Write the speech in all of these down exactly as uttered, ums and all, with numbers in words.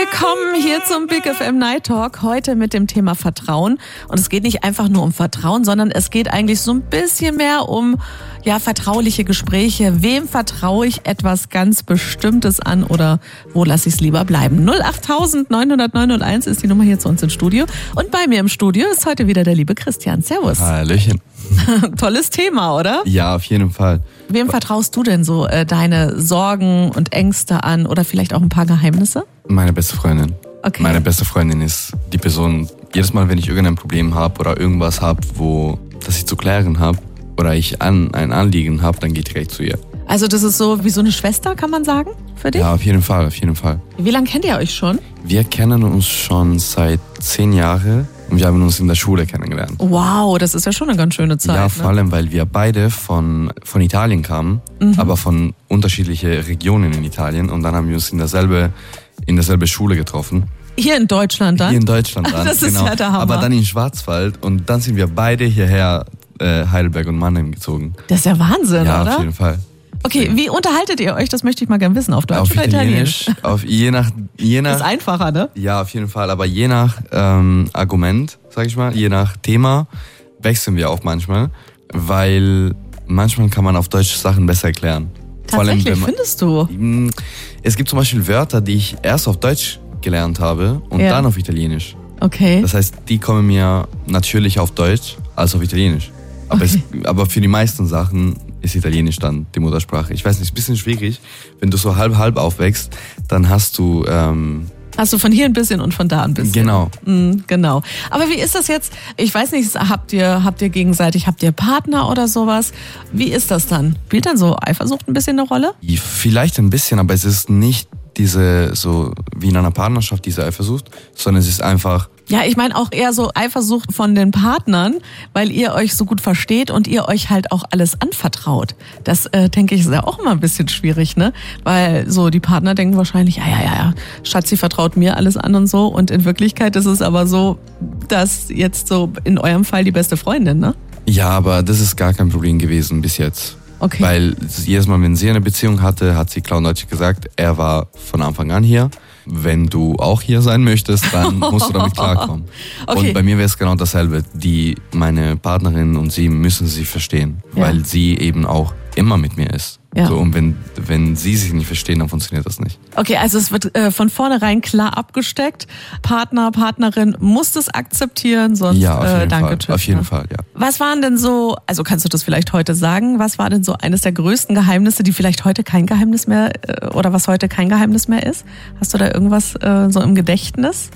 willkommen hier zum Big F M Night Talk, heute mit dem Thema Vertrauen. Und es geht nicht einfach nur um Vertrauen, sondern es geht eigentlich so ein bisschen mehr um ja, vertrauliche Gespräche. Wem vertraue ich etwas ganz Bestimmtes an oder wo lasse ich es lieber bleiben? null acht neun null neun null eins ist die Nummer hier zu uns ins Studio. Und bei mir im Studio ist heute wieder der liebe Christian. Servus. Hallöchen. Tolles Thema, oder? Ja, auf jeden Fall. Wem vertraust du denn so äh, deine Sorgen und Ängste an oder vielleicht auch ein paar Geheimnisse? Meine beste Freundin. Okay. Meine beste Freundin ist die Person, jedes Mal, wenn ich irgendein Problem habe oder irgendwas habe, wo das ich zu klären habe oder ich an, ein Anliegen habe, dann gehe ich direkt zu ihr. Also das ist so wie so eine Schwester, kann man sagen, für dich? Ja, auf jeden Fall, auf jeden Fall. Wie lange kennt ihr euch schon? Wir kennen uns schon seit zehn Jahren und wir haben uns in der Schule kennengelernt. Wow, das ist ja schon eine ganz schöne Zeit. Ja, vor ne? allem, weil wir beide von, von Italien kamen, Mhm. aber von unterschiedlichen Regionen in Italien und dann haben wir uns in derselbe, in derselbe Schule getroffen. Hier in Deutschland dann? Hier in Deutschland dann, Das ist genau. ja der Hammer. Aber dann in Schwarzwald und dann sind wir beide hierher, äh, Heidelberg und Mannheim gezogen. Das ist ja Wahnsinn, Ja, oder? auf jeden Fall. Okay, wie unterhaltet ihr euch? Das möchte ich mal gerne wissen. Auf Deutsch Auf oder Italienisch? Italienisch, auf je nach, je nach, Ist einfacher, ne? ja, auf jeden Fall, aber je nach ähm, Argument, sag ich mal, je nach Thema wechseln wir auch manchmal, weil manchmal kann man auf Deutsch Sachen besser erklären. Tatsächlich, wenn man, findest du? Mm, Es gibt zum Beispiel Wörter, die ich erst auf Deutsch gelernt habe und Ja. dann auf Italienisch. Okay. Das heißt, die kommen mir natürlich auf Deutsch als auf Italienisch. Aber, Okay. es, aber für die meisten Sachen ist Italienisch dann die Muttersprache. Ich weiß nicht, ist ein bisschen schwierig. Wenn du so halb-halb aufwächst, dann hast du... Ähm, Hast du von hier ein bisschen und von da ein bisschen. Genau. Mhm, genau. Aber wie ist das jetzt? Ich weiß nicht, habt ihr, habt ihr gegenseitig, habt ihr Partner oder sowas? Wie ist das dann? Spielt dann so Eifersucht ein bisschen eine Rolle? vielleicht ein bisschen, aber es ist nicht diese, so wie in einer Partnerschaft, diese Eifersucht, sondern es ist einfach... Ja, ich meine auch eher so Eifersucht von den Partnern, weil ihr euch so gut versteht und ihr euch halt auch alles anvertraut. Das, äh, denke ich, ist ja auch immer ein bisschen schwierig, ne? Weil so die Partner denken wahrscheinlich, ja, ja, ja, ja, Schatzi vertraut mir alles an und so. Und in Wirklichkeit ist es aber so, dass jetzt so in eurem Fall die beste Freundin, ne? Ja, aber das ist gar kein Problem gewesen bis jetzt. Okay. Weil jedes Mal, wenn sie eine Beziehung hatte, hat sie klar und deutlich gesagt, er war von Anfang an hier. Wenn du auch hier sein möchtest, dann musst du damit klarkommen. Okay. Und bei mir wäre es genau dasselbe. Die, meine Partnerin und sie müssen sich verstehen, Ja. weil sie eben auch immer mit mir ist. Ja. So, und wenn, wenn sie sich nicht verstehen, dann funktioniert das nicht. Okay, also es wird äh, von vornherein klar abgesteckt. Partner, Partnerin muss das akzeptieren, sonst Ja, auf jeden äh, danke, Fall. tschüss. Auf jeden ne? Fall, ja. Was waren denn so, also kannst du das vielleicht heute sagen, was war denn so eines der größten Geheimnisse, die vielleicht heute kein Geheimnis mehr, äh, oder was heute kein Geheimnis mehr ist? Hast du da irgendwas äh, so im Gedächtnis?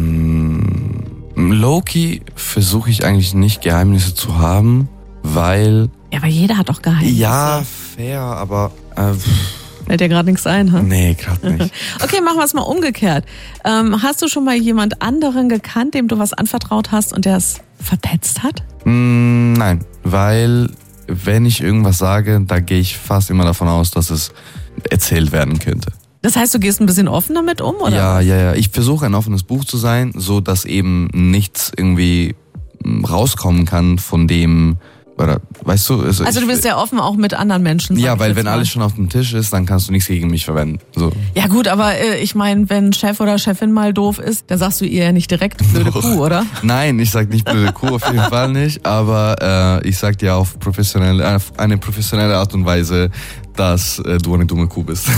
Mm, Low-key versuche ich eigentlich nicht Geheimnisse zu haben, weil, Ja, weil jeder hat doch Geheimnisse. ja, fair, aber äh, Fällt dir gerade nichts ein, ha? nee, gerade nicht. Okay, machen wir es mal umgekehrt. Ähm, hast du schon mal jemand anderen gekannt, dem du was anvertraut hast und der es verpetzt hat? Mm, Nein, weil wenn ich irgendwas sage, da gehe ich fast immer davon aus, dass es erzählt werden könnte. Das heißt, du gehst ein bisschen offen damit um, oder? Ja, ja, ja. Ich versuche ein offenes Buch zu sein, so dass eben nichts irgendwie mm, rauskommen kann von dem, oder weißt du? Also du ich, bist sehr offen auch mit anderen Menschen. sag ja, ich weil jetzt wenn mal. alles schon auf dem Tisch ist, dann kannst du nichts gegen mich verwenden. So. Ja gut, aber äh, ich meine, wenn Chef oder Chefin mal doof ist, dann sagst du ihr ja nicht direkt blöde Kuh, oder? Nein, ich sag nicht blöde Kuh, auf jeden Fall nicht, aber äh, ich sag dir auf professionelle, auf eine professionelle Art und Weise, dass äh, du eine dumme Kuh bist.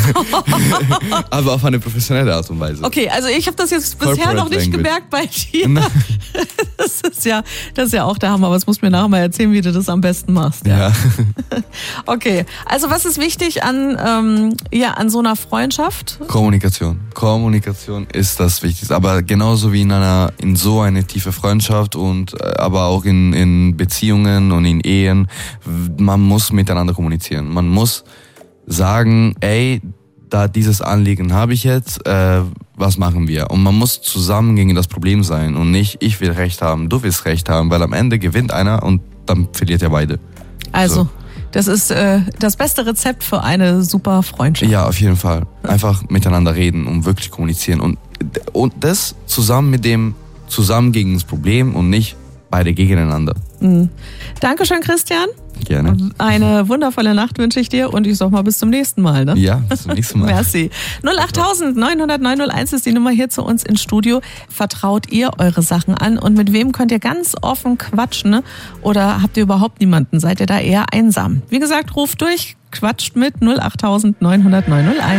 Aber auf eine professionelle Art und Weise. Okay, also ich habe das jetzt bisher Corporate noch nicht language. gemerkt bei dir. Na, Das ist ja, das ist ja auch der Hammer, aber es musst mir nachher mal erzählen, wie du das am besten machst. Ja. ja. Okay, also was ist wichtig an, ähm, ja, an so einer Freundschaft? Kommunikation. Kommunikation ist das Wichtigste. Aber genauso wie in einer, in so eine tiefe Freundschaft und äh, aber auch in, in Beziehungen und in Ehen, man muss miteinander kommunizieren. Man muss sagen, ey, da dieses Anliegen habe ich jetzt, äh, was machen wir? Und man muss zusammen gegen das Problem sein und nicht, ich will Recht haben, du willst Recht haben, weil am Ende gewinnt einer und dann verliert ja beide. Also, So. das ist äh, das beste Rezept für eine super Freundschaft. Ja, auf jeden Fall. Einfach miteinander reden und wirklich kommunizieren. Und, und das zusammen mit dem, zusammen gegen das Problem und nicht beide gegeneinander. Mhm. Dankeschön, Christian. Gerne. Eine wundervolle Nacht wünsche ich dir und ich sag mal bis zum nächsten Mal. Ne? Ja, bis zum nächsten Mal. Merci. null acht neun null null neun null eins ist die Nummer hier zu uns ins Studio. Vertraut ihr eure Sachen an und mit wem könnt ihr ganz offen quatschen? Ne? Oder habt ihr überhaupt niemanden? Seid ihr da eher einsam? Wie gesagt, ruft durch, quatscht mit null acht neun null null neun null eins.